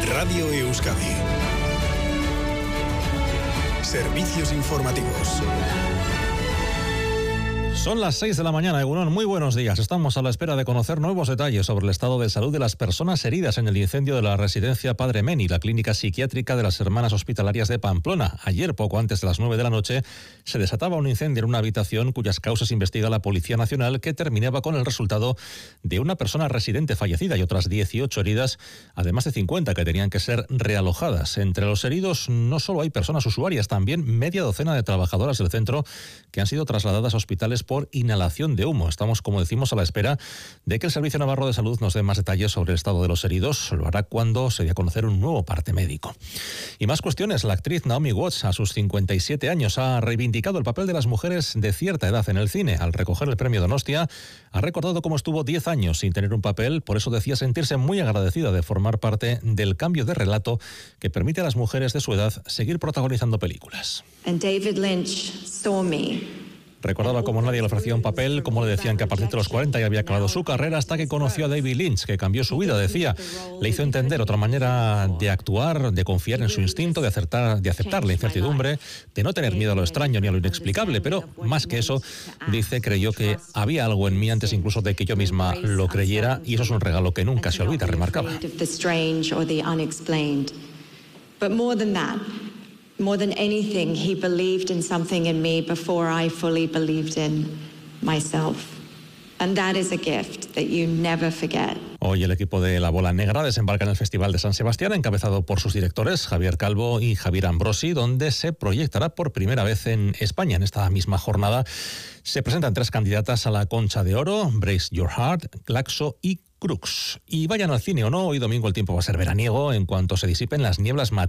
Radio Euskadi. Servicios informativos. Son las 6 de la mañana, Egunon. Muy buenos días. Estamos a la espera de conocer nuevos detalles sobre el estado de salud de las personas heridas en el incendio de la residencia Padre Meni, la clínica psiquiátrica de las Hermanas Hospitalarias de Pamplona. Ayer, poco antes de las 9 de la noche, se desataba un incendio en una habitación cuyas causas investiga la Policía Nacional, que terminaba con el resultado de una persona residente fallecida y otras 18 heridas, además de 50 que tenían que ser realojadas. Entre los heridos no solo hay personas usuarias, también media docena de trabajadoras del centro que han sido trasladadas a hospitales por inhalación de humo. Estamos, como decimos, a la espera de que el Servicio Navarro de Salud nos dé más detalles sobre el estado de los heridos. Lo hará cuando se dé a conocer un nuevo parte médico. Y más cuestiones. La actriz Naomi Watts, a sus 57 años, ha reivindicado el papel de las mujeres de cierta edad en el cine. Al recoger el premio Donostia, ha recordado cómo estuvo 10 años sin tener un papel. Por eso decía sentirse muy agradecida de formar parte del cambio de relato que permite a las mujeres de su edad seguir protagonizando películas. And David Lynch saw me. Recordaba como nadie le ofrecía un papel, como le decían que a partir de los 40 ya había acabado su carrera, hasta que conoció a David Lynch, que cambió su vida, decía. Le hizo entender otra manera de actuar, de confiar en su instinto, de aceptar la incertidumbre, de no tener miedo a lo extraño ni a lo inexplicable, pero más que eso, dice, creyó que había algo en mí antes incluso de que yo misma lo creyera, y eso es un regalo que nunca se olvida, remarcaba. More than anything, he believed in something in me before I fully believed in myself. And that is a gift that you never forget. Hoy el equipo de La Bola Negra desembarca en el Festival de San Sebastián, encabezado por sus directores Javier Calvo y Javier Ambrosi, donde se proyectará por primera vez en España. En esta misma jornada se presentan 3 candidatas a la Concha de Oro: Brace Your Heart, Claxo y Crux. Y vayan al cine o no, hoy domingo el tiempo va a ser veraniego en cuanto se disipen las nieblas